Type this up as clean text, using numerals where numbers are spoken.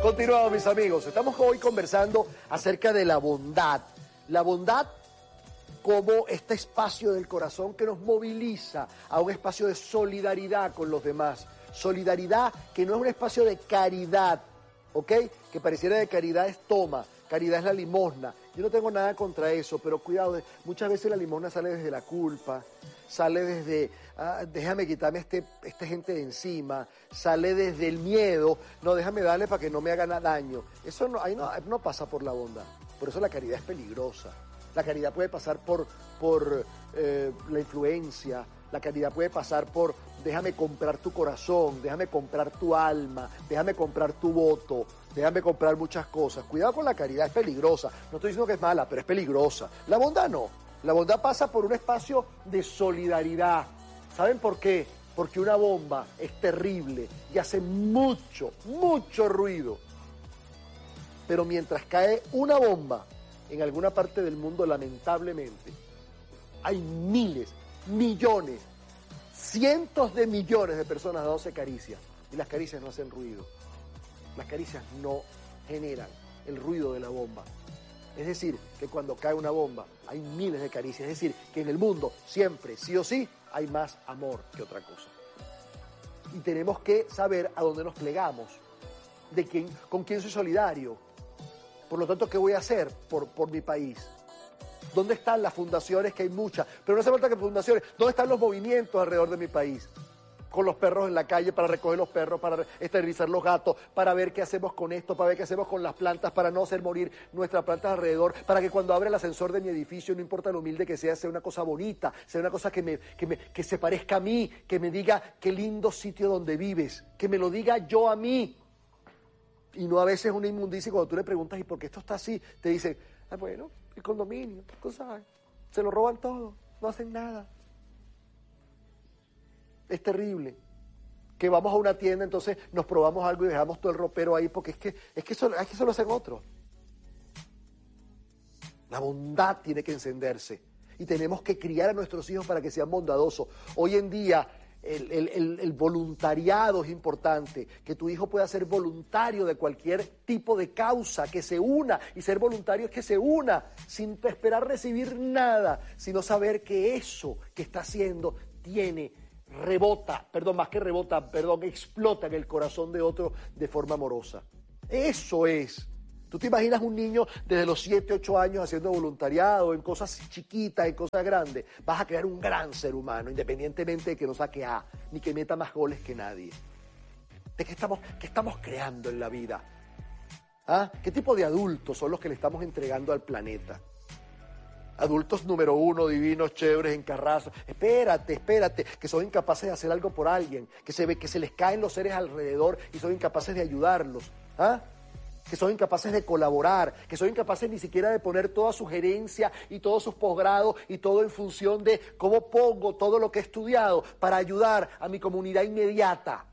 Continuamos, mis amigos. Estamos hoy conversando acerca de la bondad. La bondad como este espacio del corazón que nos moviliza a un espacio de solidaridad con los demás. Solidaridad que no es un espacio de caridad, ¿ok? Que pareciera de caridad es toma, caridad es la limosna. Yo no tengo nada contra eso, pero cuidado, muchas veces la limosna sale desde la culpa, sale desde, déjame quitarme esta gente de encima, sale desde el miedo, no, déjame darle para que no me haga daño. Eso no, ahí no pasa por la bondad. Por eso la caridad es peligrosa. La caridad puede pasar por la influencia, la caridad puede pasar por déjame comprar tu corazón, déjame comprar tu alma, déjame comprar tu voto, déjame comprar muchas cosas. Cuidado con la caridad, es peligrosa. No estoy diciendo que es mala, pero es peligrosa. La bondad no. La bondad pasa por un espacio de solidaridad. ¿Saben por qué? Porque una bomba es terrible y hace mucho, mucho ruido. Pero mientras cae una bomba en alguna parte del mundo, lamentablemente, hay miles, millones, cientos de millones de personas dándose caricias. Y las caricias no hacen ruido. Las caricias no generan el ruido de la bomba. Es decir, que cuando cae una bomba hay miles de caricias. Es decir, que en el mundo siempre, sí o sí, hay más amor que otra cosa. Y tenemos que saber a dónde nos plegamos, con quién soy solidario. Por lo tanto, ¿qué voy a hacer por mi país? ¿Dónde están las fundaciones? Que hay muchas. Pero no hace falta que fundaciones. ¿Dónde están los movimientos alrededor de mi país? Con los perros en la calle, para recoger los perros, para esterilizar los gatos, para ver qué hacemos con esto, para ver qué hacemos con las plantas, para no hacer morir nuestras plantas alrededor, para que cuando abra el ascensor de mi edificio, no importa lo humilde que sea una cosa bonita, sea una cosa que se parezca a mí, que me diga qué lindo sitio donde vives, que me lo diga yo a mí. Y no a veces una inmundicia, cuando tú le preguntas, ¿y por qué esto está así? Te dicen, bueno, el condominio, tú sabes, se lo roban todo, no hacen nada. Es terrible. Que vamos a una tienda, entonces nos probamos algo y dejamos todo el ropero ahí, porque es que eso lo hacen otros. La bondad tiene que encenderse. Y tenemos que criar a nuestros hijos para que sean bondadosos. Hoy en día el voluntariado es importante, que tu hijo pueda ser voluntario de cualquier tipo de causa, que se una, y ser voluntario es que se una, sin esperar recibir nada, sino saber que eso que está haciendo explota en el corazón de otro de forma amorosa. Eso es. ¿Tú te imaginas un niño desde los 7, 8 años haciendo voluntariado en cosas chiquitas, en cosas grandes? Vas a crear un gran ser humano, independientemente de que no saque A, ni que meta más goles que nadie. ¿De qué estamos creando en la vida? ¿Ah? ¿Qué tipo de adultos son los que le estamos entregando al planeta? Adultos número 1, divinos, chéveres, en carrazo. Espérate, que son incapaces de hacer algo por alguien, que se les caen los seres alrededor y son incapaces de ayudarlos. ¿Ah? Que son incapaces de colaborar, que son incapaces ni siquiera de poner toda su gerencia y todos sus posgrados y todo en función de cómo pongo todo lo que he estudiado para ayudar a mi comunidad inmediata.